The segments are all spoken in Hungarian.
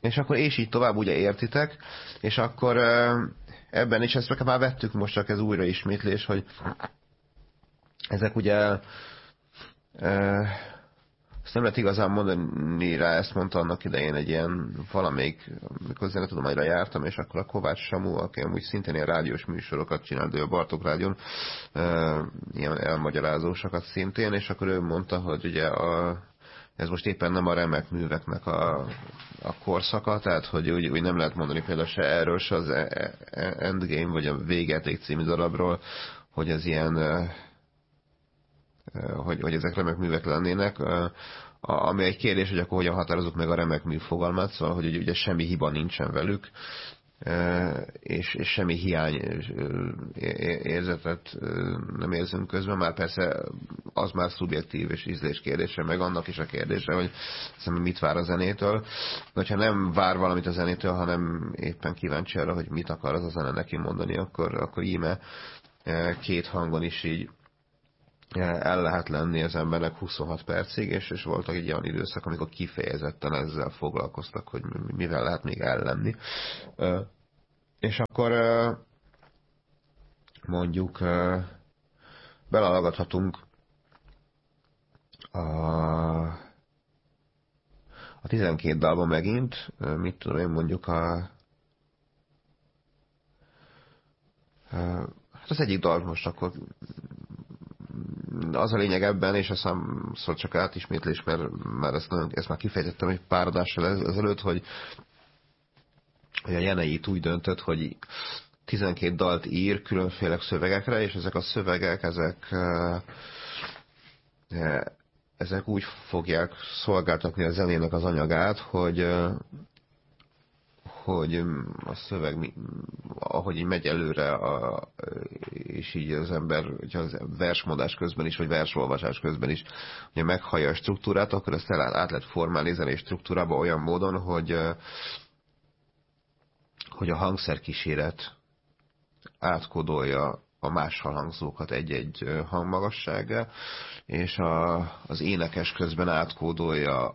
És akkor és így tovább ugye értitek, és akkor ebben is ezt már vettük, most csak ez újraismétlés, hogy ezek ugye ezt nem lehet igazán mondani rá, ezt mondta annak idején egy ilyen valamelyik, amikor zenetudományra jártam, és akkor a Kovács Samu, aki amúgy szintén ilyen rádiós műsorokat csinált, ő a Bartók Rádión, ilyen elmagyarázósokat szintén, és akkor ő mondta, hogy ugye ez most éppen nem a remek műveknek a korszaka, tehát hogy úgy nem lehet mondani például se erről, se az Endgame, vagy a Végjáték című darabról, hogy ez ilyen hogy ezek remek művek lennének. Ami egy kérdés, hogy akkor hogyan határozzuk meg a remek mű fogalmát, szóval, hogy ugye semmi hiba nincsen velük, és semmi hiány érzetet nem érzünk közben, már persze az már szubjektív és ízlés kérdése, meg annak is a kérdése, hogy mit vár a zenétől. De ha nem vár valamit a zenétől, hanem éppen kíváncsi arra, hogy mit akar az a zene neki mondani, akkor íme két hangon is így el lehet lenni az embernek 26 percig, és voltak egy olyan időszak, amikor kifejezetten ezzel foglalkoztak, hogy mivel lehet még ellenni. És akkor mondjuk belehallgathatunk a 12 dalba megint, mit tudom én, mondjuk hát az egyik dal most akkor az a lényeg ebben, és aztán szóval csak átismétlés, mert ezt már kifejtettem egy pár adással ezelőtt, hogy a Jenei úgy döntött, hogy 12 dalt ír különféle szövegekre, és ezek a szövegek, ezek úgy fogják szolgáltatni a zenének az anyagát, hogy a szöveg, ahogy így megy előre, és így az ember, hogyha az versmondás közben is, vagy versolvasás közben is ugye meghallja a struktúrát, akkor ezt át lehet formálni zenei struktúrába olyan módon, hogy a hangszerkíséret átkódolja a más hangzókat egy-egy hangmagassággá, és az énekes közben átkódolja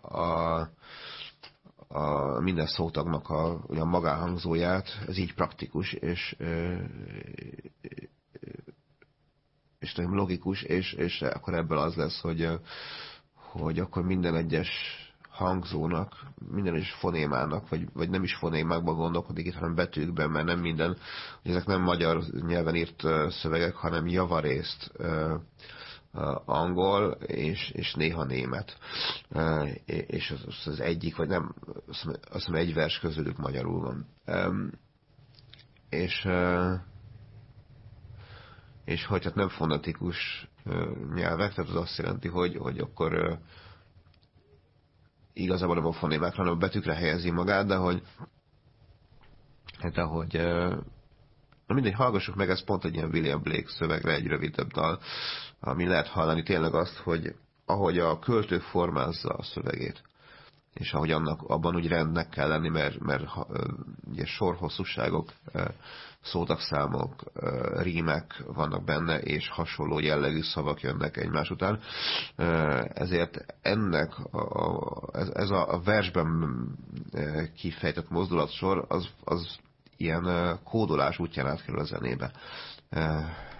a minden szótagnak a magánhangzóját, ez így praktikus, és nagyon logikus, és akkor ebből az lesz, hogy akkor minden egyes hangzónak, minden egyes fonémának, vagy nem is fonémákban gondolkodik itt, hanem betűkben, mert nem minden, hogy ezek nem magyar nyelven írt szövegek, hanem javarészt angol, és néha német. És az egyik, vagy nem, azt hiszem egy vers közülük magyarul van. És hogy hát nem fonetikus nyelvek, tehát az azt jelenti, hogy akkor igazából nem a fonémákra, hanem a betűkre helyezi magát, de hogy na mindegy, hallgassuk meg, ez pont egy ilyen William Blake szövegre, egy rövidebb dal, ami lehet hallani tényleg azt, hogy ahogy a költő formázza a szövegét, és ahogy abban úgy rendnek kell lenni, mert ugye sorhosszúságok, szótagszámok, rímek vannak benne, és hasonló jellegű szavak jönnek egymás után. Ezért ennek ez a versben kifejtett mozdulatsor, az ilyen kódolás útján átkerül a zenébe.